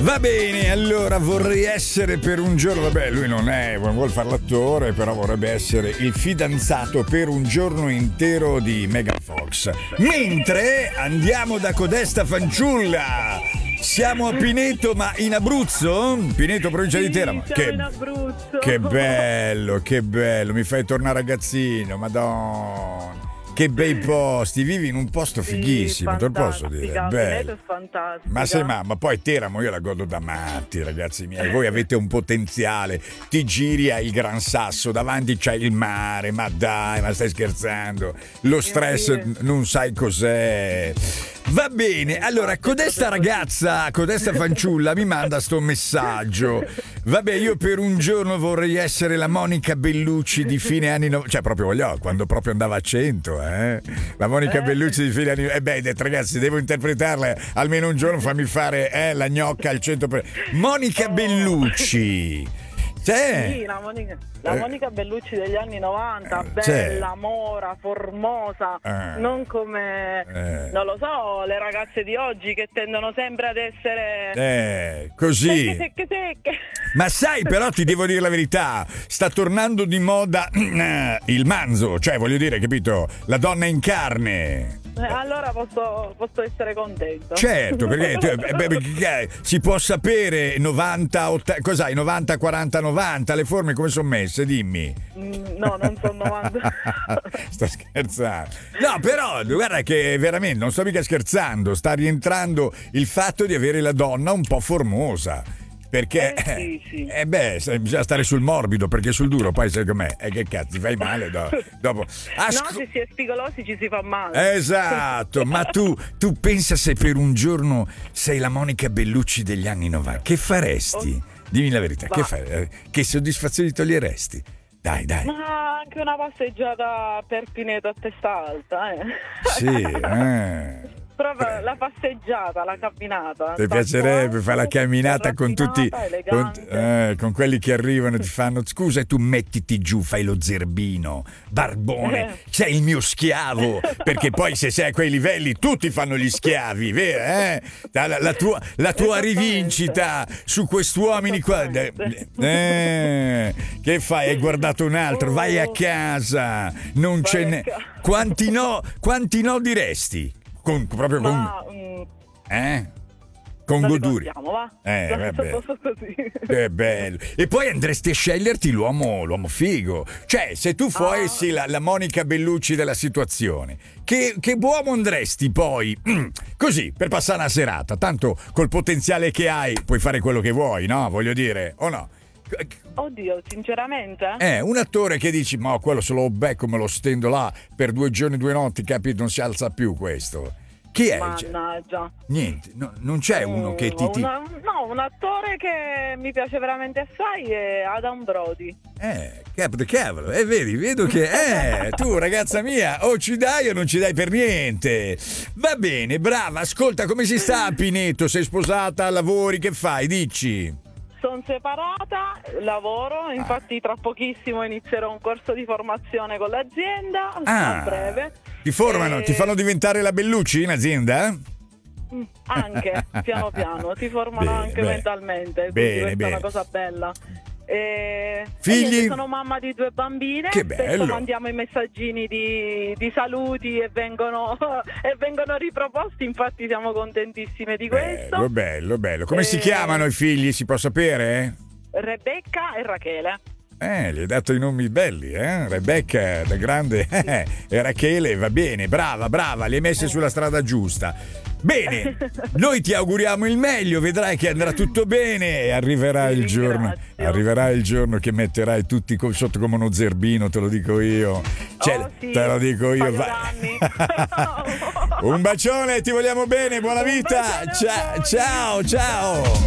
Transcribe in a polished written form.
Va bene, allora vorrei essere per un giorno, vabbè, lui non vuol fare l'attore, però vorrebbe essere il fidanzato per un giorno intero di Megan Fox. Mentre andiamo da codesta fanciulla. Siamo a Pineto, ma in Abruzzo? Pineto, provincia di Teramo. Siamo in Abruzzo. Che bello, mi fai tornare ragazzino, madonna. Che bei posti, vivi in un posto fighissimo, te lo posso dire. Bello. È fantastico. Ma poi Teramo io la godo da matti, ragazzi miei. Voi avete un potenziale, ti giri al Gran Sasso, davanti c'hai il mare, ma dai, ma stai scherzando? Lo stress non sai cos'è. Va bene, allora codesta ragazza, codesta fanciulla mi manda sto messaggio. Vabbè, io per un giorno vorrei essere la Monica Bellucci di fine anni 90, cioè proprio quando proprio andava a 100, La Monica Bellucci di fine anni 90. Ragazzi, devo interpretarla almeno un giorno, fammi fare la gnocca al 100%. Monica Bellucci. Sì, la Monica Bellucci degli anni 90, bella, mora, formosa, non come, non lo so, le ragazze di oggi che tendono sempre ad essere così. Secche. Ma sai, però ti devo dire la verità, sta tornando di moda il manzo, cioè voglio dire, capito, la donna in carne. Allora posso essere contento. Certo, perché si può sapere 90, 80, cos'hai, 90, 40, 90, le forme come sono messe, dimmi. No, non sono 90. Sto scherzando. No, però guarda che veramente non sto mica scherzando, sta rientrando il fatto di avere la donna un po' formosa. Perché sì. Bisogna stare sul morbido, perché sul duro poi sai com'è, che cazzo, ti fai male dopo. No, se si è spigolosi ci si fa male. Esatto, ma tu pensa se per un giorno sei la Monica Bellucci degli anni 90, che faresti? Dimmi la verità, che fai? Che soddisfazione toglieresti? Dai. Ma anche una passeggiata per Pineto a testa alta, Sì, proprio la passeggiata, la camminata. Ti piacerebbe fare la camminata con tutti con quelli che arrivano e ti fanno scusa e tu mettiti giù, fai lo zerbino, barbone, sei il mio schiavo, perché poi se sei a quei livelli tutti fanno gli schiavi, vero? La tua rivincita su quest'uomini qua. Che fai? Hai guardato un altro, vai a casa, non ce n'è. Quanti no diresti? Con goduria. Vabbè. È bello. E poi andresti a sceglierti l'uomo figo. Cioè, se tu fossi la Monica Bellucci della situazione, che uomo andresti poi? Così, per passare una serata. Tanto col potenziale che hai puoi fare quello che vuoi, no? Voglio dire, o no? Oddio, sinceramente? Un attore che dici, ma quello se lo becco, me lo stendo là per 2 giorni, 2 notti, capito? Non si alza più questo. Chi è? Mannaggia. Niente, un un attore che mi piace veramente assai è Adam Brody. Cavolo, vedo che tu ragazza mia, o ci dai o non ci dai per niente. Va bene, brava, ascolta, come si sta a Pineto? Sei sposata, lavori, che fai? Dici. Sono separata, lavoro, infatti tra pochissimo inizierò un corso di formazione con l'azienda, a breve. Ti formano, ti fanno diventare la Bellucci in azienda? Anche, piano piano, ti formano anche mentalmente, quindi questa è una cosa bella. Figli? Io sono mamma di 2 bambine. Che bello. Spesso mandiamo i messaggini di saluti e vengono riproposti, infatti siamo contentissime di questo. Bello. Come si chiamano i figli, si può sapere? Rebecca e Rachele. Gli hai dato i nomi belli, Rebecca da grande e Rachele, va bene, brava, li hai messe sulla strada giusta. Bene, noi ti auguriamo il meglio, vedrai che andrà tutto bene e arriverà il giorno che metterai tutti sotto come uno zerbino, te lo dico io. Te lo dico io. Un bacione, ti vogliamo bene, buona vita. Ciao.